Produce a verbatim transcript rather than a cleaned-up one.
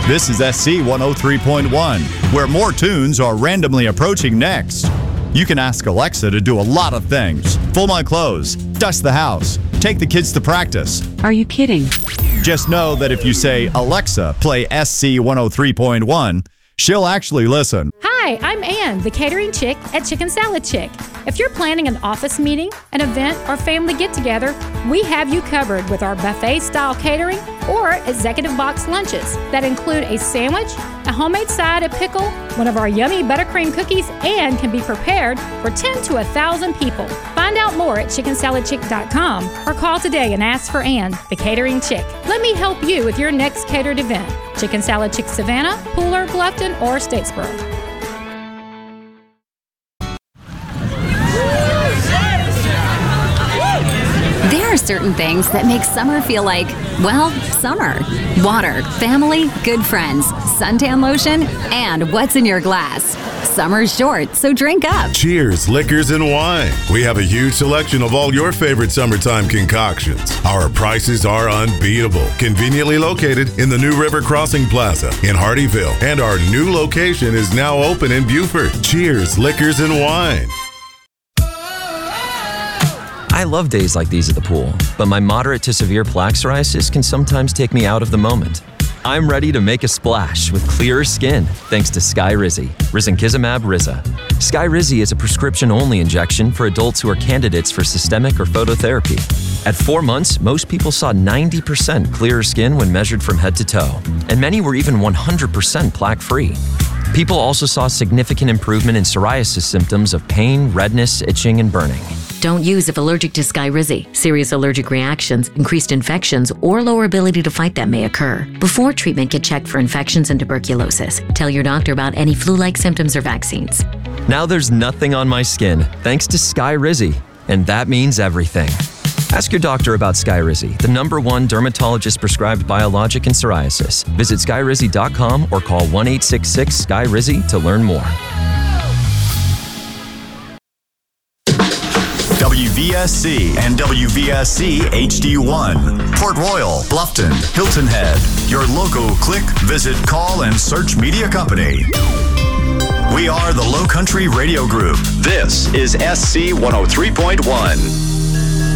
This is S C one oh three point one, where more tunes are randomly approaching next. You can ask Alexa to do a lot of things. Fold my clothes, dust the house, take the kids to practice. Are you kidding? Just know that if you say, Alexa, play S C one oh three point one, she'll actually listen. Hi, I'm Ann, the catering chick at Chicken Salad Chick. If you're planning an office meeting, an event, or family get-together, we have you covered with our buffet-style catering or executive box lunches that include a sandwich, a homemade side, a pickle, one of our yummy buttercream cookies, and can be prepared for ten to one thousand people. Find out more at chicken salad chick dot com or call today and ask for Ann, the catering chick. Let me help you with your next catered event. Chicken Salad Chick Savannah, Pooler, Bluffton, or Statesboro. There are certain things that make summer feel like, well, summer. Water, family, good friends, suntan lotion, and what's in your glass. Summer's short, so drink up. Cheers, Liquors and Wine. We have a huge selection of all your favorite summertime concoctions. Our prices are unbeatable. Conveniently located in the New River Crossing Plaza in Hardyville. And our new location is now open in Buford. Cheers, Liquors and Wine. I love days like these at the pool, but my moderate to severe plaque psoriasis can sometimes take me out of the moment. I'm ready to make a splash with clearer skin thanks to Skyrizi, risankizumab Riza. Skyrizi is a prescription-only injection for adults who are candidates for systemic or phototherapy. At four months, most people saw ninety percent clearer skin when measured from head to toe, and many were even one hundred percent plaque-free. People also saw significant improvement in psoriasis symptoms of pain, redness, itching, and burning. Don't use if allergic to Skyrizi. Serious allergic reactions, increased infections, or lower ability to fight them may occur. Before treatment, get checked for infections and tuberculosis. Tell your doctor about any flu-like symptoms or vaccines. Now there's nothing on my skin thanks to Skyrizi, and that means everything. Ask your doctor about Skyrizi, the number one dermatologist-prescribed biologic in psoriasis. Visit skyrizi dot com or call one eight six six S K Y R I Z Y to learn more. W V S C and W V S C H D one, Port Royal, Bluffton, Hilton Head. Your local click, visit, call, and search media company. We are the Low Country Radio Group. This is S C one oh three point one.